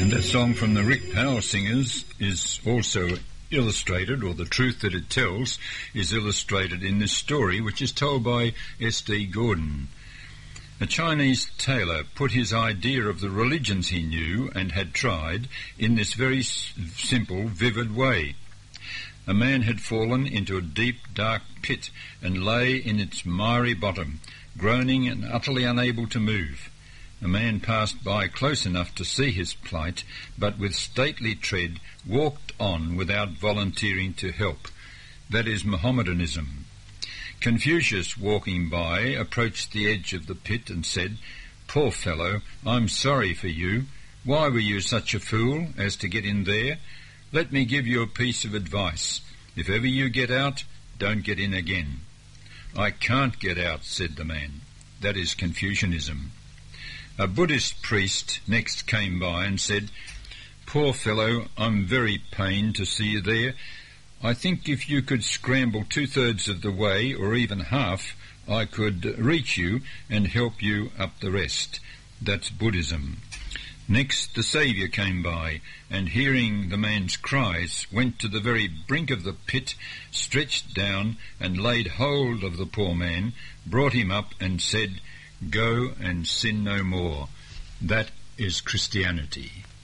And that song from the Rick Powell Singers is also illustrated, or the truth that it tells is illustrated in this story, which is told by S.D. Gordon. A Chinese tailor put his idea of the religions he knew and had tried in this very simple, vivid way. A man had fallen into a deep, dark pit and lay in its miry bottom, groaning and utterly unable to move. A man passed by close enough to see his plight, but with stately tread walked on without volunteering to help. That is Mohammedanism. Confucius, walking by, approached the edge of the pit and said, "Poor fellow, I'm sorry for you. Why were you such a fool as to get in there? Let me give you a piece of advice. If ever you get out, don't get in again." "I can't get out," said the man. That is Confucianism. A Buddhist priest next came by and said, "Poor fellow, I'm very pained to see you there. I think if you could scramble 2/3 of the way, or even half, I could reach you and help you up the rest." That's Buddhism. Next the Saviour came by, and hearing the man's cries, went to the very brink of the pit, stretched down and laid hold of the poor man, brought him up and said, "Go and sin no more." That is Christianity.